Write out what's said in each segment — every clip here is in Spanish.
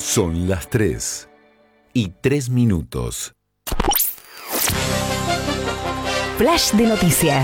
Son las 3:03. Flash de noticias.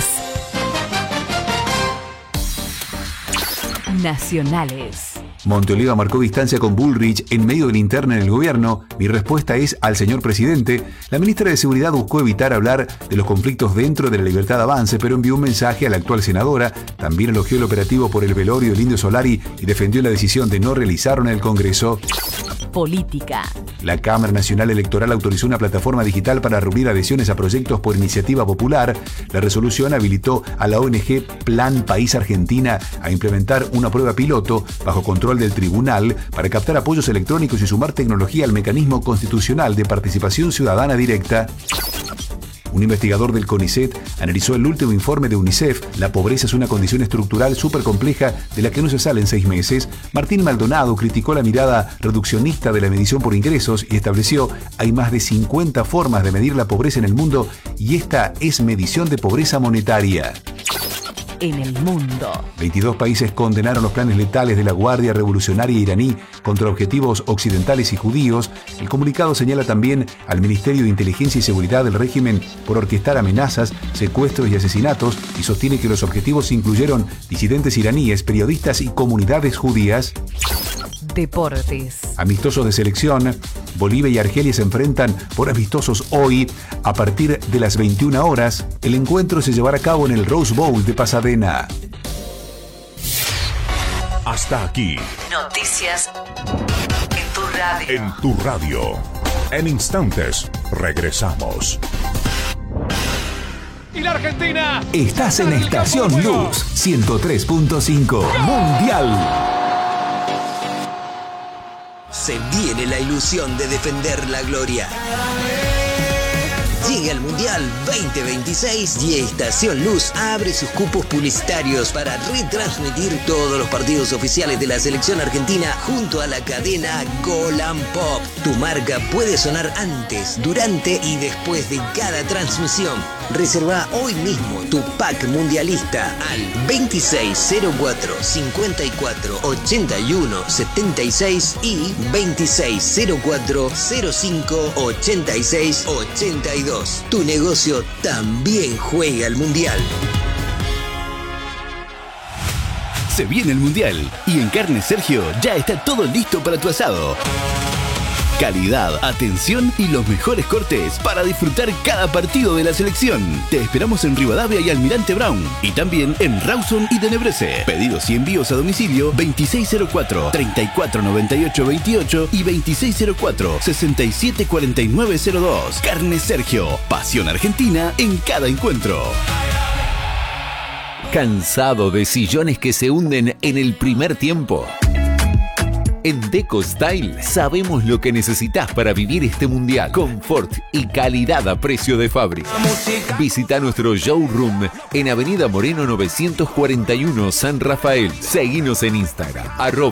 Nacionales. Monteoliva marcó distancia con Bullrich en medio de la interna en el gobierno. Mi respuesta es al señor presidente. La ministra de Seguridad buscó evitar hablar de los conflictos dentro de la Libertad Avance, pero envió un mensaje a la actual senadora. También elogió el operativo por el velorio del Indio Solari y defendió la decisión de no realizarlo en el Congreso. Política. La Cámara Nacional Electoral autorizó una plataforma digital para reunir adhesiones a proyectos por iniciativa popular. La resolución habilitó a la ONG Plan País Argentina a implementar una prueba piloto bajo control del tribunal para captar apoyos electrónicos y sumar tecnología al mecanismo constitucional de participación ciudadana directa. Un investigador del CONICET analizó el último informe de UNICEF. La pobreza es una condición estructural súper compleja de la que no se sale en 6 meses. Martín Maldonado criticó la mirada reduccionista de la medición por ingresos y estableció: hay más de 50 formas de medir la pobreza en el mundo y esta es medición de pobreza monetaria. En el mundo. 22 países condenaron los planes letales de la Guardia Revolucionaria iraní contra objetivos occidentales y judíos. El comunicado señala también al Ministerio de Inteligencia y Seguridad del régimen por orquestar amenazas, secuestros y asesinatos y sostiene que los objetivos incluyeron disidentes iraníes, periodistas y comunidades judías. Deportes. Amistosos de selección. Bolivia y Argelia se enfrentan por amistosos hoy a partir de las 21 horas. El encuentro se llevará a cabo en el Rose Bowl de Pasadena. Hasta aquí. Noticias en tu radio. En tu radio. En instantes regresamos. Y la Argentina. Estás en Estación Luz 103.5 Mundial. Se viene la ilusión de defender la gloria. Llega el Mundial 2026 y Estación Luz abre sus cupos publicitarios para retransmitir todos los partidos oficiales de la selección argentina junto a la cadena Golan Pop. Tu marca puede sonar antes, durante y después de cada transmisión. Reserva hoy mismo tu pack mundialista al 2604 54 81 76 y 2604 05 86 82. Tu negocio también juega al Mundial. Se viene el Mundial y en Carne Sergio ya está todo listo para tu asado. Calidad, atención y los mejores cortes para disfrutar cada partido de la selección. Te esperamos en Rivadavia y Almirante Brown y también en Rawson y Tenebrese. Pedidos y envíos a domicilio 2604 3498 28 y 2604 674902. Carne Sergio, pasión argentina en cada encuentro. ¿Cansado de sillones que se hunden en el primer tiempo? En Deco Style sabemos lo que necesitas para vivir este mundial. Confort y calidad a precio de fábrica. Visita nuestro showroom en Avenida Moreno 941 San Rafael. Seguinos en Instagram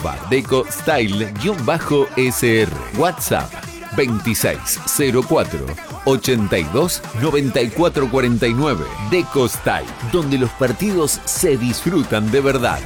@DecoStyle_SR. WhatsApp 2604 82 94 49. Deco Style, donde los partidos se disfrutan de verdad.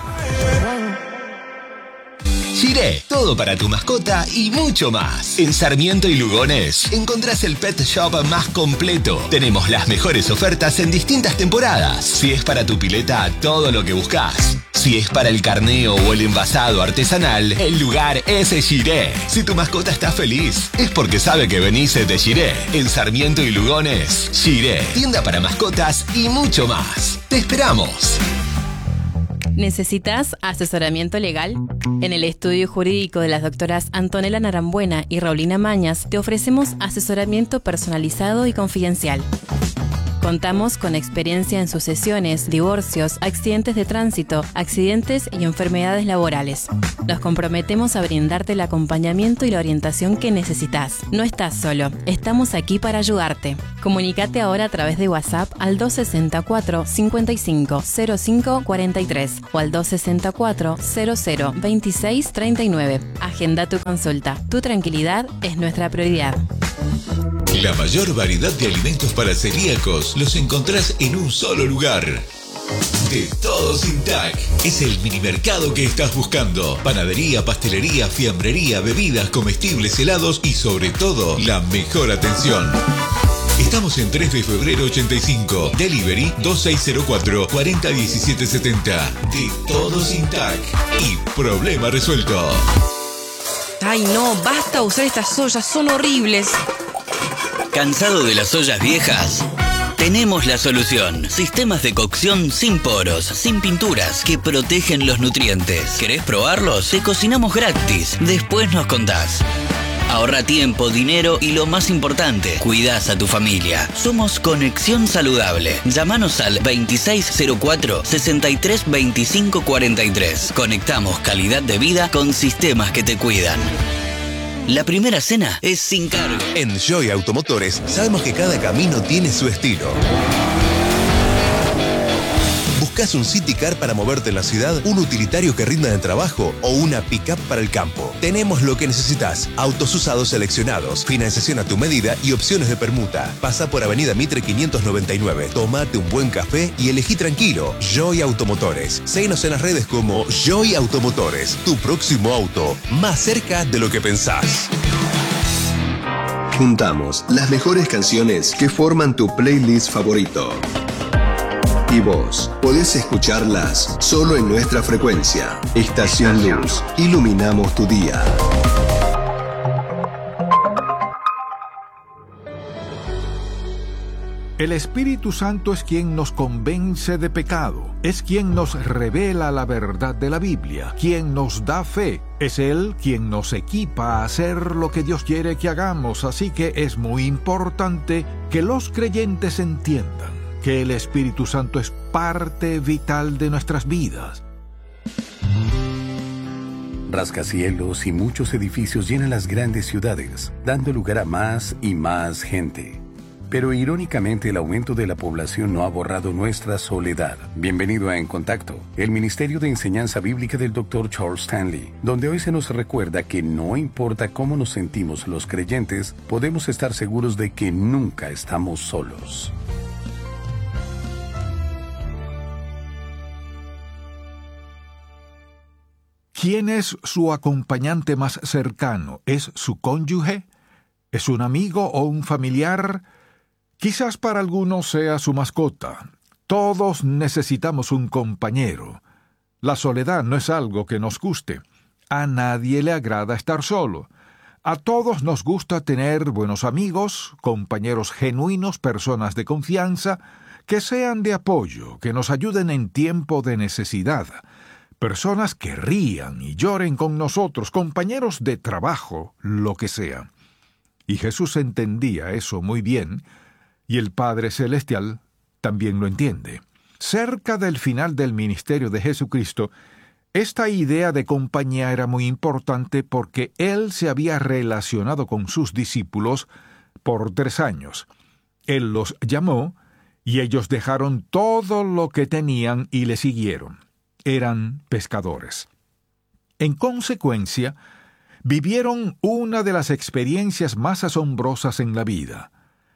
Giré, todo para tu mascota y mucho más. En Sarmiento y Lugones encontrás el pet shop más completo. Tenemos las mejores ofertas en distintas temporadas. Si es para tu pileta, todo lo que buscas. Si es para el carneo o el envasado artesanal, el lugar es Giré. Si tu mascota está feliz, es porque sabe que venís de Giré. En Sarmiento y Lugones, Giré, tienda para mascotas y mucho más. ¡Te esperamos! ¿Necesitas asesoramiento legal? En el estudio jurídico de las doctoras Antonella Narambuena y Raulina Mañas te ofrecemos asesoramiento personalizado y confidencial. Contamos con experiencia en sucesiones, divorcios, accidentes de tránsito, accidentes y enfermedades laborales. Nos comprometemos a brindarte el acompañamiento y la orientación que necesitas. No estás solo, estamos aquí para ayudarte. Comunícate ahora a través de WhatsApp al 264 55 05 43 o al 264 00 26 39. Agenda tu consulta. Tu tranquilidad es nuestra prioridad. La mayor variedad de alimentos para celíacos los encontrás en un solo lugar. De Todos Intac. Es el minimercado que estás buscando. Panadería, pastelería, fiambrería, bebidas, comestibles, helados y sobre todo, la mejor atención. Estamos en 3 de febrero 85. Delivery 2604-401770. De Todos Intac. Y problema resuelto. Ay, no, basta usar estas ollas, son horribles. ¿Cansado de las ollas viejas? Tenemos la solución. Sistemas de cocción sin poros, sin pinturas, que protegen los nutrientes. ¿Querés probarlos? Te cocinamos gratis. Después nos contás. Ahorra tiempo, dinero y lo más importante, cuidás a tu familia. Somos Conexión Saludable. Llámanos al 2604-632543. Conectamos calidad de vida con sistemas que te cuidan. La primera cena es sin cargo. En Joy Automotores sabemos que cada camino tiene su estilo. ¿Buscas un City Car para moverte en la ciudad, un utilitario que rinda en el trabajo o una pick-up para el campo? Tenemos lo que necesitas. Autos usados seleccionados, financiación a tu medida y opciones de permuta. Pasa por Avenida Mitre 599, tómate un buen café y elegí tranquilo. Joy Automotores. Síguenos en las redes como Joy Automotores. Tu próximo auto, más cerca de lo que pensás. Juntamos las mejores canciones que forman tu playlist favorito. Y vos podés escucharlas solo en nuestra frecuencia. Estación Luz. Iluminamos tu día. El Espíritu Santo es quien nos convence de pecado, es quien nos revela la verdad de la Biblia, quien nos da fe, es Él quien nos equipa a hacer lo que Dios quiere que hagamos, así que es muy importante que los creyentes entiendan que el Espíritu Santo es parte vital de nuestras vidas. Rascacielos y muchos edificios llenan las grandes ciudades, dando lugar a más y más gente. Pero irónicamente el aumento de la población no ha borrado nuestra soledad. Bienvenido a En Contacto, el Ministerio de Enseñanza Bíblica del Dr. Charles Stanley, donde hoy se nos recuerda que no importa cómo nos sentimos los creyentes, podemos estar seguros de que nunca estamos solos. ¿Quién es su acompañante más cercano? ¿Es su cónyuge? ¿Es un amigo o un familiar? Quizás para algunos sea su mascota. Todos necesitamos un compañero. La soledad no es algo que nos guste. A nadie le agrada estar solo. A todos nos gusta tener buenos amigos, compañeros genuinos, personas de confianza, que sean de apoyo, que nos ayuden en tiempo de necesidad. Personas que rían y lloren con nosotros, compañeros de trabajo, lo que sea. Y Jesús entendía eso muy bien, y el Padre Celestial también lo entiende. Cerca del final del ministerio de Jesucristo, esta idea de compañía era muy importante porque Él se había relacionado con sus discípulos por 3 años. Él los llamó, y ellos dejaron todo lo que tenían y le siguieron. Eran pescadores. En consecuencia, vivieron una de las experiencias más asombrosas en la vida.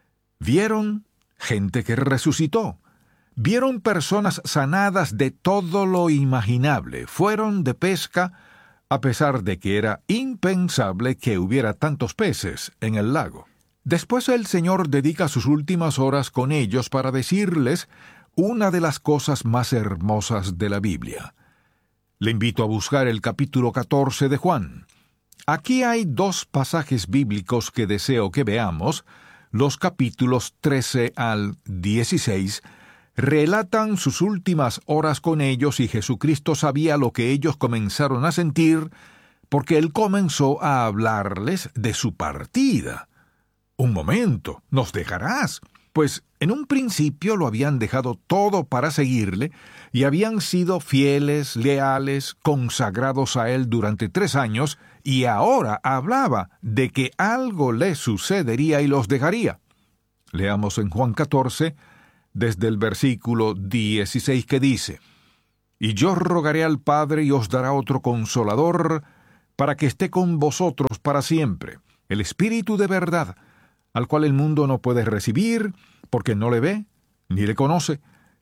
Vieron gente que resucitó. Vieron personas sanadas de todo lo imaginable. Fueron de pesca, a pesar de que era impensable que hubiera tantos peces en el lago. Después el Señor dedica sus últimas horas con ellos para decirles una de las cosas más hermosas de la Biblia. Le invito a buscar el capítulo 14 de Juan. Aquí hay 2 pasajes bíblicos que deseo que veamos. Los capítulos 13 al 16 relatan sus últimas horas con ellos y Jesucristo sabía lo que ellos comenzaron a sentir porque Él comenzó a hablarles de su partida. «Un momento, ¿nos dejarás?» Pues en un principio lo habían dejado todo para seguirle y habían sido fieles, leales, consagrados a Él durante 3 años y ahora hablaba de que algo le sucedería y los dejaría. Leamos en Juan 14, desde el versículo 16 que dice: «Y yo rogaré al Padre y os dará otro Consolador para que esté con vosotros para siempre, el Espíritu de verdad, al cual el mundo no puede recibir, porque no le ve, ni le conoce,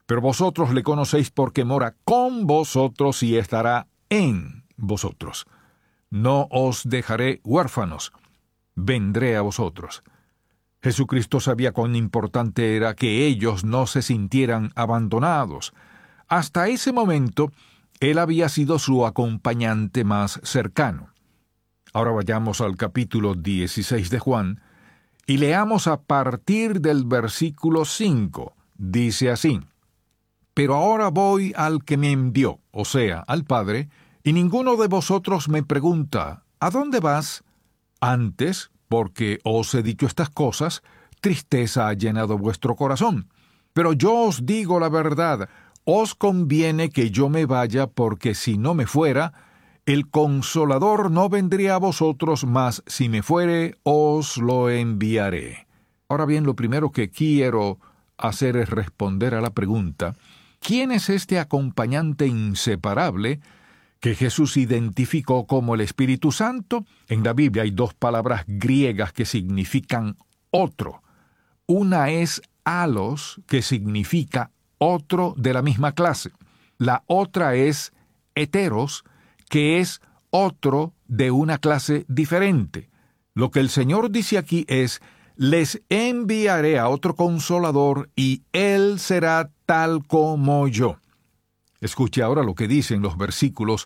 Pero vosotros le conocéis porque mora con vosotros y estará en vosotros. No os dejaré huérfanos, vendré a vosotros. Jesucristo sabía cuán importante era que ellos no se sintieran abandonados. Hasta ese momento, Él había sido su acompañante más cercano. Ahora vayamos al capítulo 16 de Juan y leamos a partir del versículo 5. Dice así: Pero ahora voy al que me envió, o sea, al Padre, y ninguno de vosotros me pregunta, ¿a dónde vas? Antes, porque os he dicho estas cosas, tristeza ha llenado vuestro corazón. Pero yo os digo la verdad, os conviene que yo me vaya, porque si no me fuera, el Consolador no vendría a vosotros, mas si me fuere, os lo enviaré. Ahora bien, lo primero que quiero hacer es responder a la pregunta: ¿quién es este acompañante inseparable que Jesús identificó como el Espíritu Santo? En la Biblia hay dos palabras griegas que significan otro. Una es alos, que significa otro de la misma clase. La otra es heteros, que es otro de una clase diferente. Lo que el Señor dice aquí es: les enviaré a otro Consolador y Él será tal como yo. Escuche ahora lo que dicen los versículos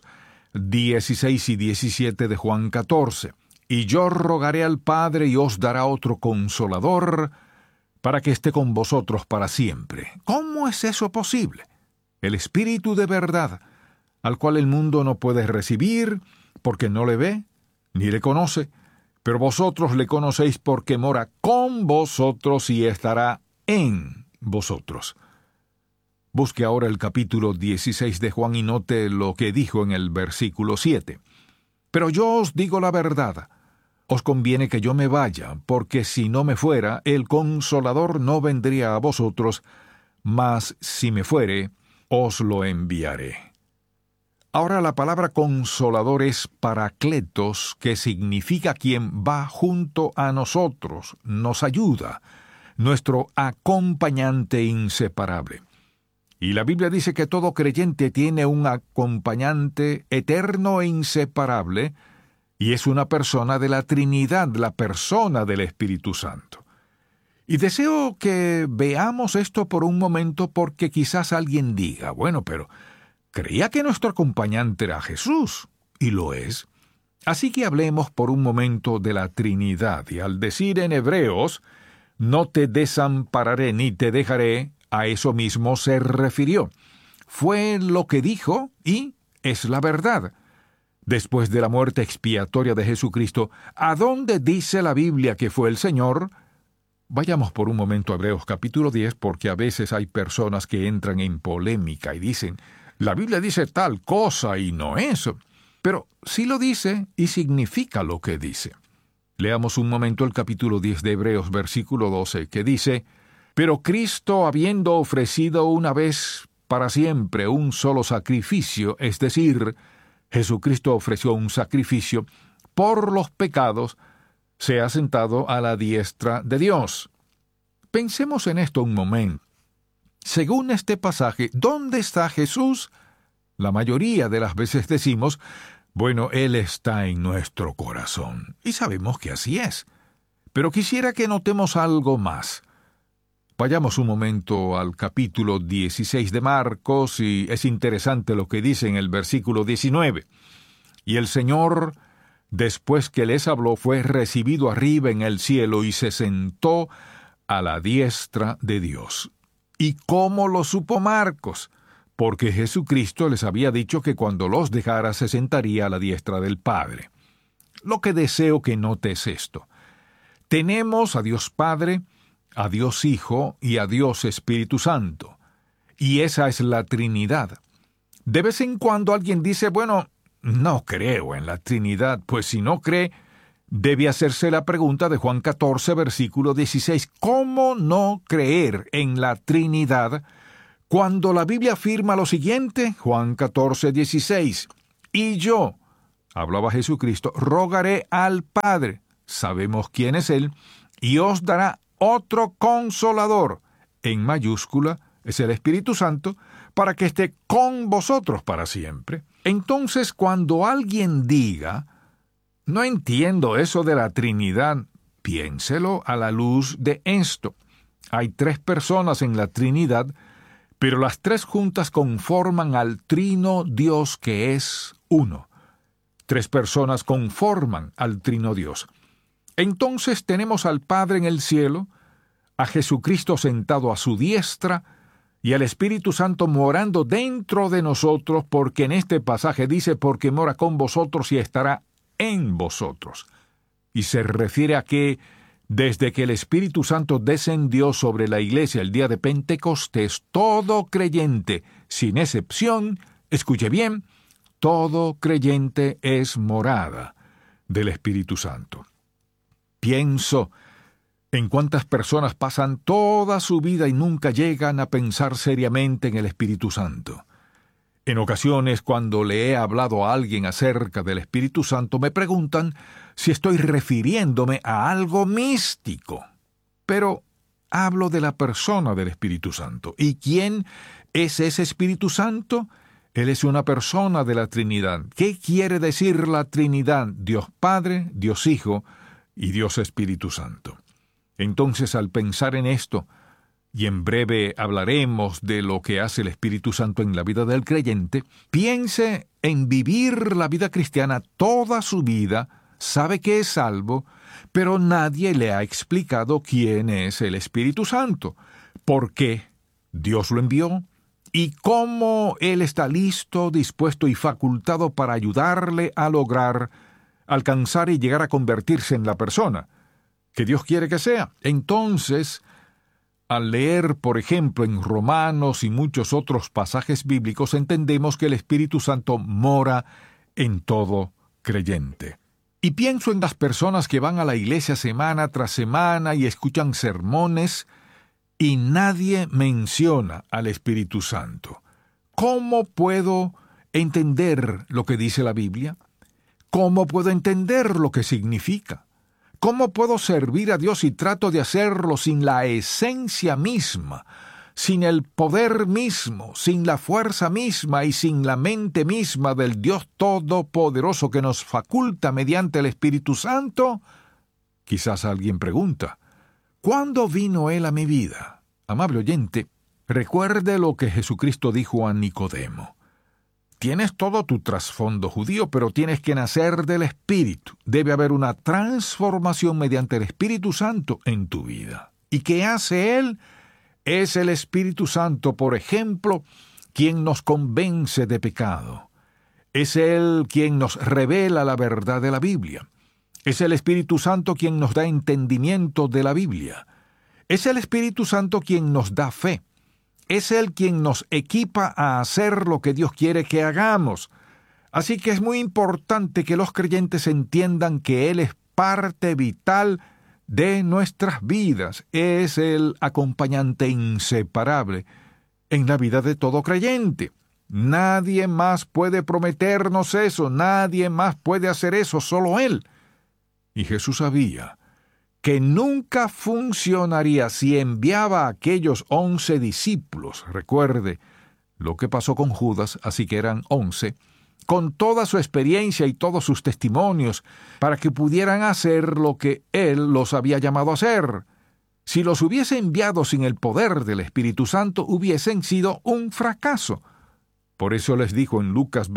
16 y 17 de Juan 14. Y yo rogaré al Padre y os dará otro Consolador para que esté con vosotros para siempre. ¿Cómo es eso posible? El Espíritu de verdad, al cual el mundo no puede recibir porque no le ve ni le conoce, pero vosotros le conocéis porque mora con vosotros y estará en vosotros. Busque ahora el capítulo 16 de Juan y note lo que dijo en el versículo 7. Pero yo os digo la verdad, os conviene que yo me vaya, porque si no me fuera, el Consolador no vendría a vosotros, mas si me fuere, os lo enviaré. Ahora la palabra Consolador es Paracletos, que significa quien va junto a nosotros, nos ayuda, nuestro acompañante inseparable. Y la Biblia dice que todo creyente tiene un acompañante eterno e inseparable, y es una persona de la Trinidad, la persona del Espíritu Santo. Y deseo que veamos esto por un momento, porque quizás alguien diga: bueno, pero creía que nuestro acompañante era Jesús, y lo es. Así que hablemos por un momento de la Trinidad, y al decir en Hebreos, no te desampararé ni te dejaré, a eso mismo se refirió. Fue lo que dijo y es la verdad. Después de la muerte expiatoria de Jesucristo, ¿a dónde dice la Biblia que fue el Señor? Vayamos por un momento a Hebreos capítulo 10, porque a veces hay personas que entran en polémica y dicen: la Biblia dice tal cosa y no eso. Pero sí lo dice y significa lo que dice. Leamos un momento el capítulo 10 de Hebreos, versículo 12, que dice: Pero Cristo, habiendo ofrecido una vez para siempre un solo sacrificio, es decir, Jesucristo ofreció un sacrificio por los pecados, se ha sentado a la diestra de Dios. Pensemos en esto un momento. Según este pasaje, ¿dónde está Jesús? La mayoría de las veces decimos: bueno, Él está en nuestro corazón. Y sabemos que así es. Pero quisiera que notemos algo más. Vayamos un momento al capítulo 16 de Marcos, y es interesante lo que dice en el versículo 19. Y el Señor, después que les habló, fue recibido arriba en el cielo y se sentó a la diestra de Dios. ¿Y cómo lo supo Marcos? Porque Jesucristo les había dicho que cuando los dejara se sentaría a la diestra del Padre. Lo que deseo que note es esto. Tenemos a Dios Padre, a Dios Hijo y a Dios Espíritu Santo. Y esa es la Trinidad. De vez en cuando alguien dice: bueno, no creo en la Trinidad. Pues si no cree, debe hacerse la pregunta de Juan 14, versículo 16. ¿Cómo no creer en la Trinidad cuando la Biblia afirma lo siguiente? Juan 14, 16. Y yo, hablaba Jesucristo, rogaré al Padre, sabemos quién es Él, y os dará otro Consolador, en mayúscula, es el Espíritu Santo, para que esté con vosotros para siempre. Entonces, cuando alguien diga, no entiendo eso de la Trinidad, piénselo a la luz de esto. Hay 3 personas en la Trinidad, pero las 3 juntas conforman al trino Dios que es uno. 3 personas conforman al trino Dios. Entonces tenemos al Padre en el cielo, a Jesucristo sentado a su diestra, y al Espíritu Santo morando dentro de nosotros, porque en este pasaje dice, porque mora con vosotros y estará en vosotros. Y se refiere a que, desde que el Espíritu Santo descendió sobre la iglesia el día de Pentecostés, todo creyente, sin excepción, escuche bien, todo creyente es morada del Espíritu Santo. Pienso en cuántas personas pasan toda su vida y nunca llegan a pensar seriamente en el Espíritu Santo. En ocasiones, cuando le he hablado a alguien acerca del Espíritu Santo, me preguntan si estoy refiriéndome a algo místico. Pero hablo de la persona del Espíritu Santo. ¿Y quién es ese Espíritu Santo? Él es una persona de la Trinidad. ¿Qué quiere decir la Trinidad? Dios Padre, Dios Hijo y Dios Espíritu Santo. Entonces, al pensar en esto, y en breve hablaremos de lo que hace el Espíritu Santo en la vida del creyente, piense en vivir la vida cristiana toda su vida, sabe que es salvo, pero nadie le ha explicado quién es el Espíritu Santo, por qué Dios lo envió, y cómo Él está listo, dispuesto y facultado para ayudarle a lograr, alcanzar y llegar a convertirse en la persona que Dios quiere que sea. Entonces, al leer, por ejemplo, en Romanos y muchos otros pasajes bíblicos, entendemos que el Espíritu Santo mora en todo creyente. Y pienso en las personas que van a la iglesia semana tras semana y escuchan sermones, y nadie menciona al Espíritu Santo. ¿Cómo puedo entender lo que dice la Biblia? ¿Cómo puedo entender lo que significa? ¿Cómo puedo servir a Dios si trato de hacerlo sin la esencia misma, sin el poder mismo, sin la fuerza misma y sin la mente misma del Dios Todopoderoso que nos faculta mediante el Espíritu Santo? Quizás alguien pregunta, ¿cuándo vino Él a mi vida? Amable oyente, recuerde lo que Jesucristo dijo a Nicodemo. Tienes todo tu trasfondo judío, pero tienes que nacer del Espíritu. Debe haber una transformación mediante el Espíritu Santo en tu vida. ¿Y qué hace Él? Es el Espíritu Santo, por ejemplo, quien nos convence de pecado. Es Él quien nos revela la verdad de la Biblia. Es el Espíritu Santo quien nos da entendimiento de la Biblia. Es el Espíritu Santo quien nos da fe. Es Él quien nos equipa a hacer lo que Dios quiere que hagamos. Así que es muy importante que los creyentes entiendan que Él es parte vital de nuestras vidas. Es el acompañante inseparable en la vida de todo creyente. Nadie más puede prometernos eso, nadie más puede hacer eso, solo Él. Y Jesús sabía que nunca funcionaría si enviaba a aquellos 11 discípulos. Recuerde lo que pasó con Judas, así que eran 11, con toda su experiencia y todos sus testimonios, para que pudieran hacer lo que Él los había llamado a hacer. Si los hubiese enviado sin el poder del Espíritu Santo, hubiesen sido un fracaso. Por eso les dijo en Lucas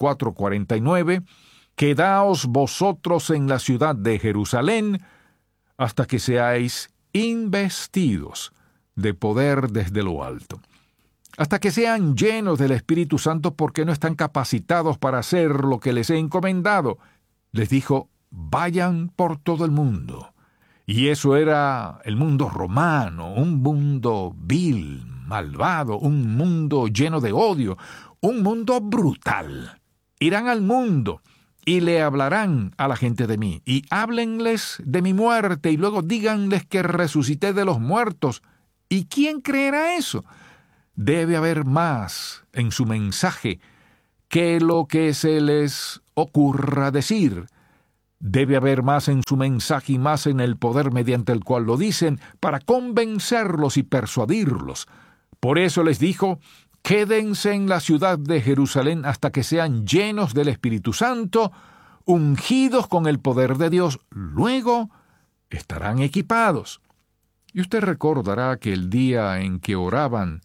24:49, «Quedaos vosotros en la ciudad de Jerusalén, hasta que seáis investidos de poder desde lo alto». Hasta que sean llenos del Espíritu Santo, porque no están capacitados para hacer lo que les he encomendado. Les dijo, vayan por todo el mundo. Y eso era el mundo romano, un mundo vil, malvado, un mundo lleno de odio, un mundo brutal. Irán al mundo y le hablarán a la gente de mí, y háblenles de mi muerte, y luego díganles que resucité de los muertos. ¿Y quién creerá eso? Debe haber más en su mensaje que lo que se les ocurra decir. Debe haber más en su mensaje y más en el poder mediante el cual lo dicen, para convencerlos y persuadirlos, Por eso les dijo: quédense en la ciudad de Jerusalén hasta que sean llenos del Espíritu Santo, ungidos con el poder de Dios. Luego estarán equipados. Y usted recordará que el día en que oraban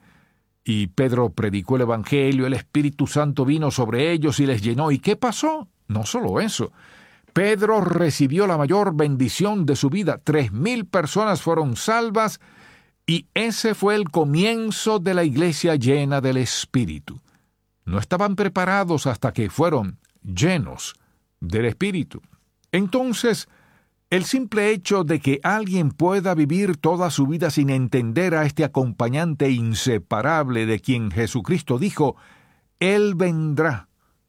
y Pedro predicó el Evangelio, el Espíritu Santo vino sobre ellos y les llenó. ¿Y qué pasó? No solo eso. Pedro recibió la mayor bendición de su vida. 3,000 personas fueron salvas y ese fue el comienzo de la iglesia llena del Espíritu. No estaban preparados hasta que fueron llenos del Espíritu. Entonces, el simple hecho de que alguien pueda vivir toda su vida sin entender a este acompañante inseparable de quien Jesucristo dijo: Él vendrá,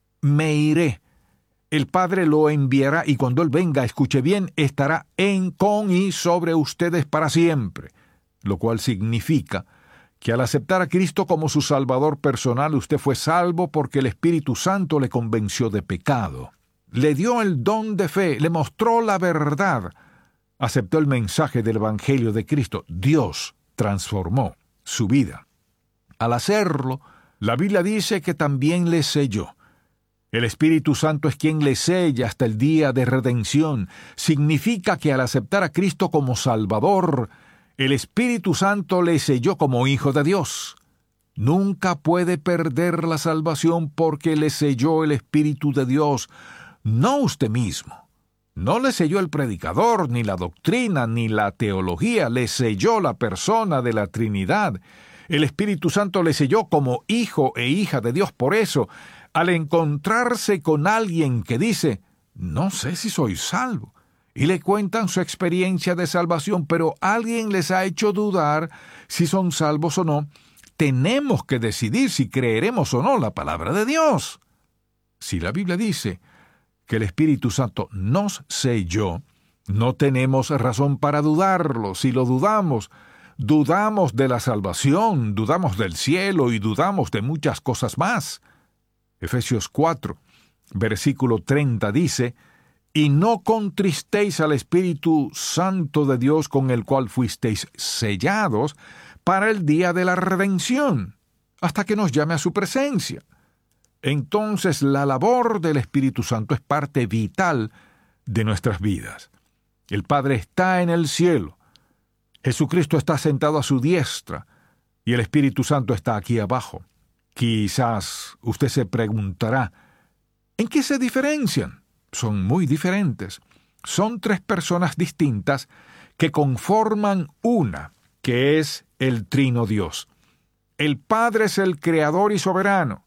me iré, el Padre lo enviará y cuando Él venga, escuche bien, estará con y sobre ustedes para siempre, lo cual significa que al aceptar a Cristo como su Salvador personal, usted fue salvo porque el Espíritu Santo le convenció de pecado. Le dio el don de fe, le mostró la verdad, aceptó el mensaje del Evangelio de Cristo. Dios transformó su vida. Al hacerlo, la Biblia dice que también le selló. El Espíritu Santo es quien le sella hasta el día de redención. Significa que al aceptar a Cristo como Salvador, el Espíritu Santo le selló como hijo de Dios. Nunca puede perder la salvación porque le selló el Espíritu de Dios. No usted mismo. No le selló el predicador, ni la doctrina, ni la teología. Le selló la persona de la Trinidad. El Espíritu Santo le selló como hijo e hija de Dios. Por eso, al encontrarse con alguien que dice: no sé si soy salvo, y le cuentan su experiencia de salvación, pero alguien les ha hecho dudar si son salvos o no, tenemos que decidir si creeremos o no la palabra de Dios. Si la Biblia dice que el Espíritu Santo nos selló, no tenemos razón para dudarlo. Si lo dudamos, dudamos de la salvación, dudamos del cielo y dudamos de muchas cosas más. Efesios 4, versículo 30 dice: y no contristéis al Espíritu Santo de Dios, con el cual fuisteis sellados para el día de la redención, hasta que nos llame a su presencia. Entonces, la labor del Espíritu Santo es parte vital de nuestras vidas. El Padre está en el cielo, Jesucristo está sentado a su diestra, y el Espíritu Santo está aquí abajo. Quizás usted se preguntará: ¿en qué se diferencian? Son muy diferentes. Son 3 personas distintas que conforman una, que es el Trino Dios. El Padre es el Creador y soberano.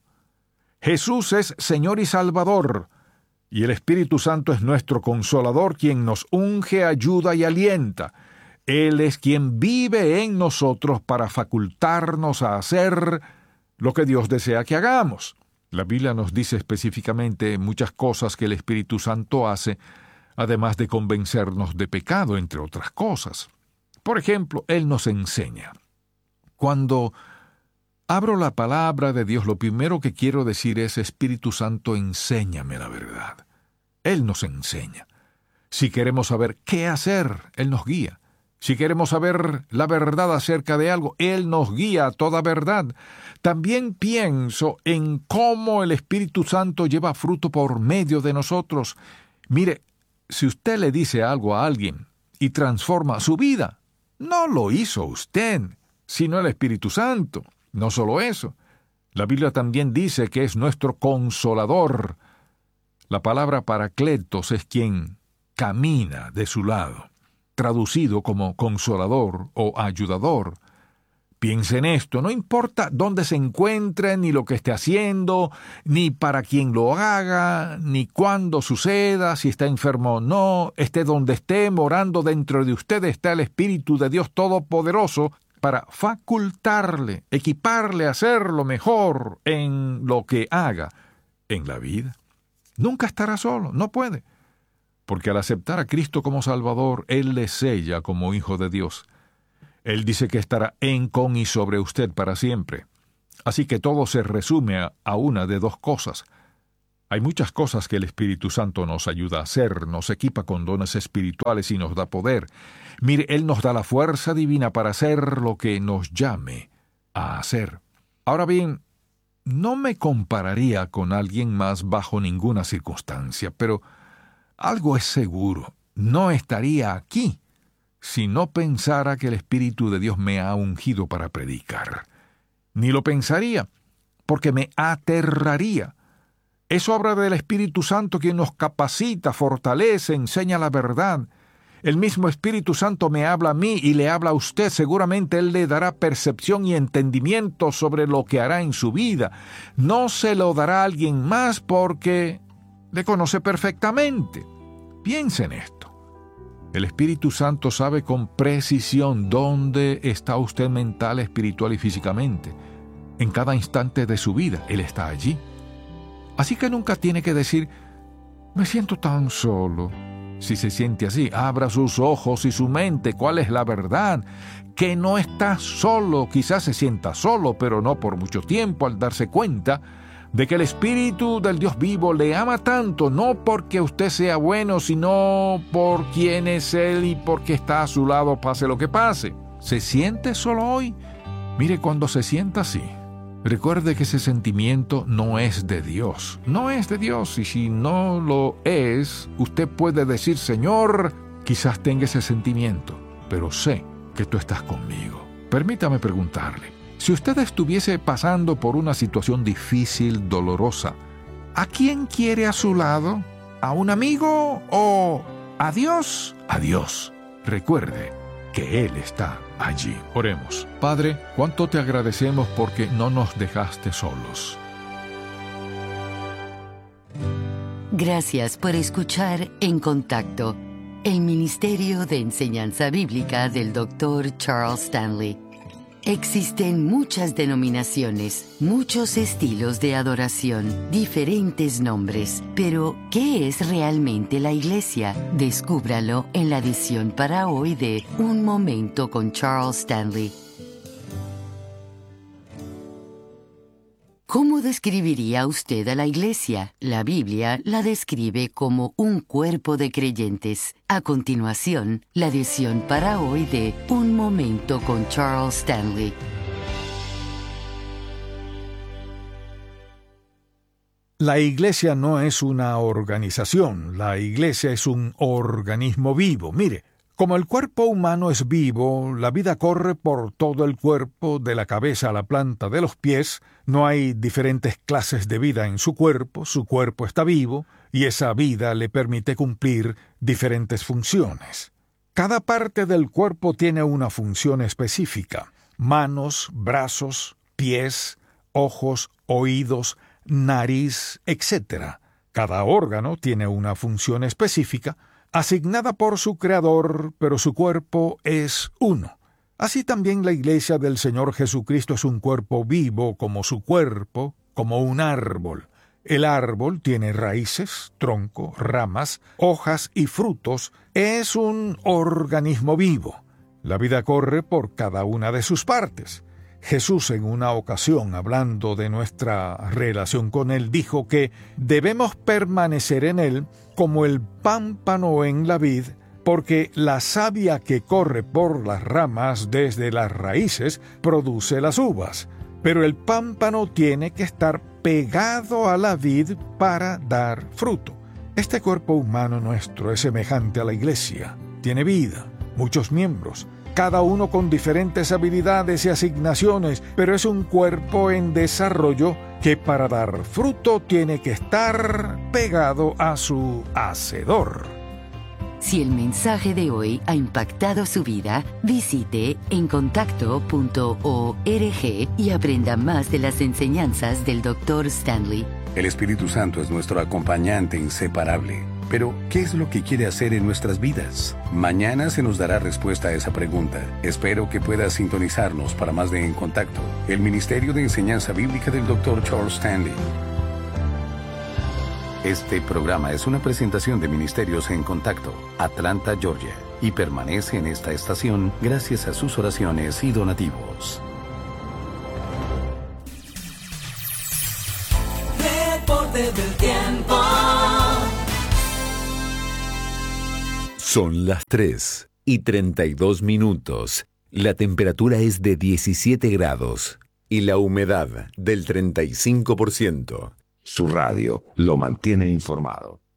Jesús es Señor y Salvador. Y el Espíritu Santo es nuestro Consolador, quien nos unge, ayuda y alienta. Él es quien vive en nosotros para facultarnos a hacer lo que Dios desea que hagamos. La Biblia nos dice específicamente muchas cosas que el Espíritu Santo hace, además de convencernos de pecado, entre otras cosas. Por ejemplo, Él nos enseña. Cuando abro la palabra de Dios, lo primero que quiero decir es: Espíritu Santo, enséñame la verdad. Él nos enseña. Si queremos saber qué hacer, Él nos guía. Si queremos saber la verdad acerca de algo, Él nos guía a toda verdad. También pienso en cómo el Espíritu Santo lleva fruto por medio de nosotros. Mire, si usted le dice algo a alguien y transforma su vida, no lo hizo usted, sino el Espíritu Santo. No solo eso, la Biblia también dice que es nuestro Consolador. La palabra Paracletos es quien camina de su lado, traducido como consolador o ayudador. Piense en esto: no importa dónde se encuentre, ni lo que esté haciendo, ni para quién lo haga, ni cuándo suceda, si está enfermo o no, esté donde esté, morando dentro de usted está el Espíritu de Dios Todopoderoso para facultarle, equiparle a hacer lo mejor en lo que haga en la vida. Nunca estará solo, no puede. Porque al aceptar a Cristo como Salvador, Él le sella como hijo de Dios. Él dice que estará con y sobre usted para siempre. Así que todo se resume a una de 2 cosas. Hay muchas cosas que el Espíritu Santo nos ayuda a hacer, nos equipa con dones espirituales y nos da poder. Mire, Él nos da la fuerza divina para hacer lo que nos llame a hacer. Ahora bien, no me compararía con alguien más bajo ninguna circunstancia, pero algo es seguro, no estaría aquí si no pensara que el Espíritu de Dios me ha ungido para predicar. Ni lo pensaría, porque me aterraría. Es obra del Espíritu Santo quien nos capacita, fortalece, enseña la verdad. El mismo Espíritu Santo me habla a mí y le habla a usted. Seguramente Él le dará percepción y entendimiento sobre lo que hará en su vida. No se lo dará a alguien más porque le conoce perfectamente. Piense en esto. El Espíritu Santo sabe con precisión dónde está usted mental, espiritual y físicamente. En cada instante de su vida, Él está allí. Así que nunca tiene que decir, me siento tan solo. Si se siente así, abra sus ojos y su mente. ¿Cuál es la verdad? Que no está solo. Quizás se sienta solo, pero no por mucho tiempo, al darse cuenta de que el Espíritu del Dios vivo le ama tanto, no porque usted sea bueno, sino por quién es Él y porque está a su lado, pase lo que pase. ¿Se siente solo hoy? Mire, cuando se sienta así, recuerde que ese sentimiento no es de Dios. No es de Dios, y si no lo es, usted puede decir, Señor, quizás tenga ese sentimiento, pero sé que tú estás conmigo. Permítame preguntarle, si usted estuviese pasando por una situación difícil, dolorosa, ¿a quién quiere a su lado? ¿A un amigo o a Dios? A Dios. Recuerde que Él está allí. Oremos. Padre, cuánto te agradecemos porque no nos dejaste solos. Gracias por escuchar En Contacto, el Ministerio de Enseñanza Bíblica del Dr. Charles Stanley. Existen muchas denominaciones, muchos estilos de adoración, diferentes nombres, pero ¿qué es realmente la Iglesia? Descúbralo en la edición para hoy de Un Momento con Charles Stanley. ¿Cómo describiría usted a la Iglesia? La Biblia la describe como un cuerpo de creyentes. A continuación, la edición para hoy de Un Momento con Charles Stanley. La Iglesia no es una organización, la Iglesia es un organismo vivo. Mire, como el cuerpo humano es vivo, la vida corre por todo el cuerpo, de la cabeza a la planta de los pies. No hay diferentes clases de vida en su cuerpo está vivo, y esa vida le permite cumplir diferentes funciones. Cada parte del cuerpo tiene una función específica: manos, brazos, pies, ojos, oídos, nariz, etc. Cada órgano tiene una función específica, asignada por su Creador, pero su cuerpo es uno. Así también la Iglesia del Señor Jesucristo es un cuerpo vivo como su cuerpo, como un árbol. El árbol tiene raíces, tronco, ramas, hojas y frutos. Es un organismo vivo. La vida corre por cada una de sus partes. Jesús, en una ocasión, hablando de nuestra relación con Él, dijo que debemos permanecer en Él como el pámpano en la vid, porque la savia que corre por las ramas desde las raíces produce las uvas. Pero el pámpano tiene que estar pegado a la vid para dar fruto. Este cuerpo humano nuestro es semejante a la Iglesia. Tiene vida, muchos miembros, cada uno con diferentes habilidades y asignaciones, pero es un cuerpo en desarrollo que para dar fruto tiene que estar pegado a su hacedor. Si el mensaje de hoy ha impactado su vida, visite encontacto.org y aprenda más de las enseñanzas del Dr. Stanley. El Espíritu Santo es nuestro acompañante inseparable. Pero, ¿qué es lo que quiere hacer en nuestras vidas? Mañana se nos dará respuesta a esa pregunta. Espero que pueda sintonizarnos para más de En Contacto, el Ministerio de Enseñanza Bíblica del Dr. Charles Stanley. Este programa es una presentación de Ministerios En Contacto, Atlanta, Georgia, y permanece en esta estación gracias a sus oraciones y donativos. Reporte del tiempo. Son las 3:32. La temperatura es de 17 grados. y la humedad del 35%. Su radio lo mantiene informado.